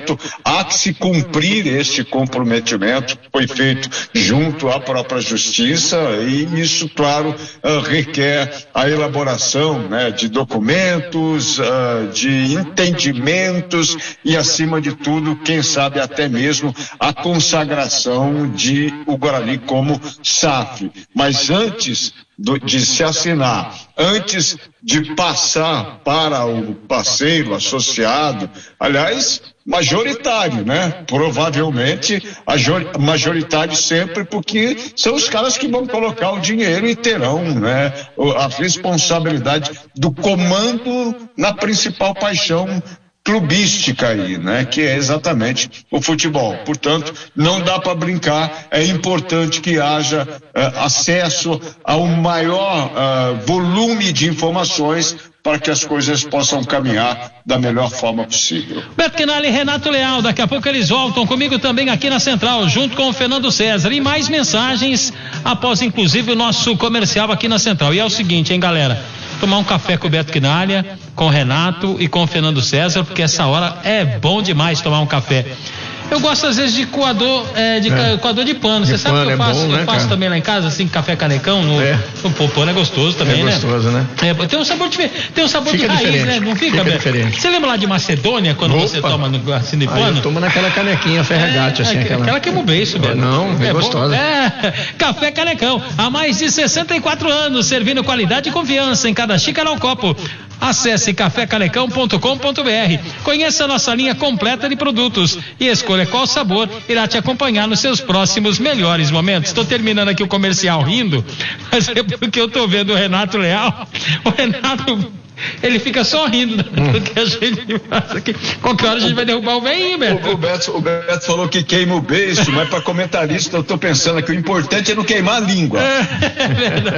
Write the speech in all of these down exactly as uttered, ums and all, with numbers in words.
comprometimento, há que se cumprir este comprometimento que foi feito junto à própria Justiça, e isso, claro, uh, requer a elaboração, né, de documentos, uh, de entendimentos e, acima de tudo, quem sabe até mesmo a consagração de o Guarani como S A F. Mas antes do, de se assinar, antes de passar para o parceiro associado, aliás, majoritário, né? Provavelmente majoritário sempre, porque são os caras que vão colocar o dinheiro e terão, né, a responsabilidade do comando na principal paixão clubística aí, né, que é exatamente o futebol. Portanto, não dá para brincar, é importante que haja uh, acesso ao maior uh, volume de informações para que as coisas possam caminhar da melhor forma possível. Beto Quinali e Renato Leal, daqui a pouco eles voltam comigo também aqui na Central, junto com o Fernando César, e mais mensagens após inclusive o nosso comercial aqui na Central. E é o seguinte, hein, galera, tomar um café com o Beto Quinali, com o Renato e com o Fernando César, porque essa hora é bom demais tomar um café. Eu gosto às vezes de coador, é, de é. coador de pano. Você sabe que eu faço, é bom, né, eu faço cara? também lá em casa, assim, café canecão no, é. no pano, é gostoso também, né? É gostoso, né? né? É, tem um sabor diferente, tem um sabor fica de raiz, diferente. né? Não fica, fica Beto? diferente. Você lembra lá de Macedônia, quando Opa. você toma no, assim de pano? Ah, eu tomo naquela canequinha ferragate, é, assim. Aquela, aquela que é beiço, Beto. Não, é, é gostosa. É, café canecão, há mais de sessenta e quatro anos, servindo qualidade e confiança em cada xícara ao copo. Acesse café canecão ponto com ponto b r. Conheça a nossa linha completa de produtos e escolha qual sabor irá te acompanhar nos seus próximos melhores momentos. Estou terminando aqui o comercial rindo, mas é porque eu estou vendo o Renato Leal. O Renato, ele fica só rindo do que a gente faz aqui. Qualquer hora a gente vai derrubar o velhinho, Beto. O, o Beto. O Beto falou que queima o beiço, mas para comentarista eu estou pensando que o importante é não queimar a língua. É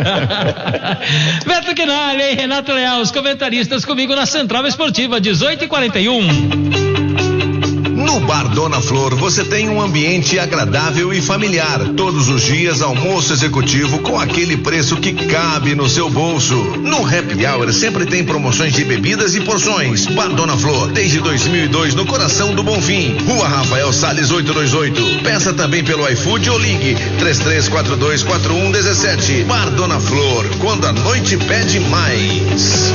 verdade. Beto Quinali e Renato Leal, os comentaristas comigo na Central Esportiva, dezoito e quarenta e um. No Bar Dona Flor você tem um ambiente agradável e familiar. Todos os dias almoço executivo com aquele preço que cabe no seu bolso. No Happy Hour sempre tem promoções de bebidas e porções. Bar Dona Flor, desde dois mil e dois no coração do Bonfim. Rua Rafael Salles oitocentos e vinte e oito. Peça também pelo iFood ou ligue três três quatro dois quatro um um sete. Bar Dona Flor, quando a noite pede mais.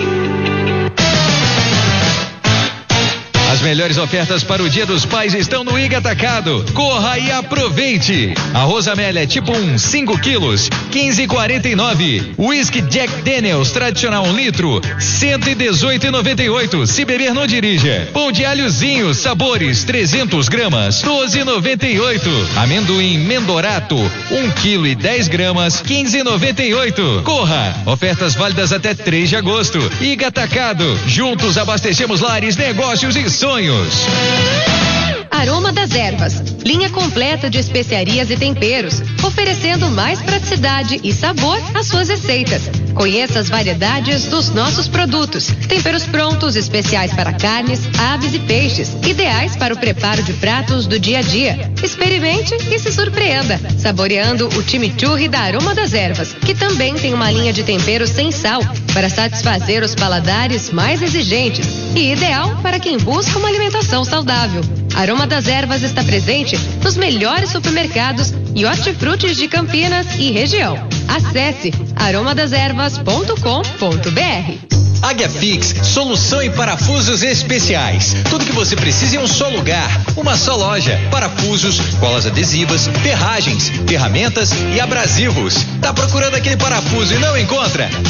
As melhores ofertas para o Dia dos Pais estão no Iga Atacado. Corra e aproveite. Arroz Amélia tipo um, cinco quilos, quinze e quarenta e nove. Whisky Jack Daniels tradicional um litro, cento e dezoito e noventa e oito. Se beber não dirija. Pão de alhozinho sabores trezentos gramas, doze e noventa e oito. Amendoim Mendorato um quilo e dez gramas, quinze e noventa e oito. Corra. Ofertas válidas até três de agosto. Iga Atacado. Juntos abastecemos lares, negócios e sonhos. Aroma das Ervas, linha completa de especiarias e temperos, oferecendo mais praticidade e sabor às suas receitas. Conheça as variedades dos nossos produtos. Temperos prontos, especiais para carnes, aves e peixes, ideais para o preparo de pratos do dia a dia. Experimente e se surpreenda, saboreando o chimichurri da Aroma das Ervas, que também tem uma linha de temperos sem sal, para satisfazer os paladares mais exigentes e ideal para quem busca uma alimentação saudável. Aroma das Ervas está presente nos melhores supermercados e hortifrutis de Campinas e região. Acesse aroma das ervas ponto com ponto b r. Águia Fix, solução em parafusos especiais. Tudo que você precisa em um só lugar, uma só loja. Parafusos, colas adesivas, ferragens, ferramentas e abrasivos. Tá procurando aquele parafuso e não encontra?